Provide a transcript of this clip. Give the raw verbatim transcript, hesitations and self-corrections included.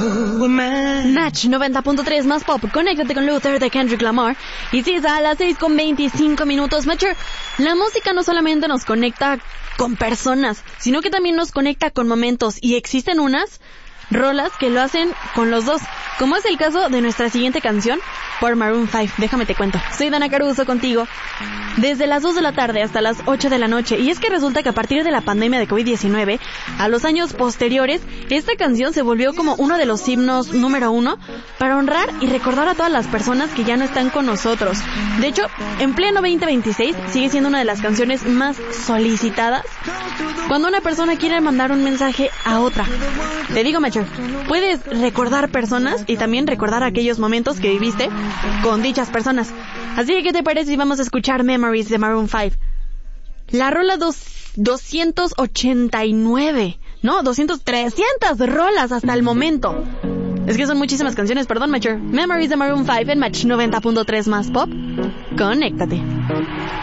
Match noventa punto tres más pop. Conéctate con Luther de Kendrick Lamar. Y si es a las seis con veinticinco minutos, Matcher, la música no solamente nos conecta con personas, sino que también nos conecta con momentos. Y existen unas rolas que lo hacen con los dos, como es el caso de nuestra siguiente canción por Maroon cinco. Déjame te cuento. Soy Dana Caruso contigo desde las dos de la tarde hasta las ocho de la noche. Y es que resulta que a partir de la pandemia de covid diecinueve, a los años posteriores, esta canción se volvió como uno de los himnos número uno para honrar y recordar a todas las personas que ya no están con nosotros. De hecho, en pleno veinte veintiséis sigue siendo una de las canciones más solicitadas cuando una persona quiere mandar un mensaje a otra. Te digo, Macho, puedes recordar personas y también recordar aquellos momentos que viviste con dichas personas. Así que, ¿qué te parece si vamos a escuchar Memories de Maroon cinco? La rola dos, doscientos ochenta y nueve, no, doscientos, trescientas rolas hasta el momento. Es que son muchísimas canciones, perdón, Macho. Memories de Maroon cinco en Match noventa punto tres más pop. Conéctate.